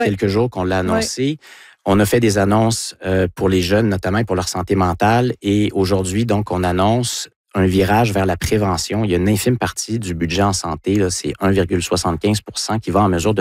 quelques jours qu'on l'a annoncé. On a fait des annonces pour les jeunes, notamment pour leur santé mentale. Et aujourd'hui, donc, on annonce un virage vers la prévention. Il y a une infime partie du budget en santé, là, c'est 1,75 % qui va en mesure de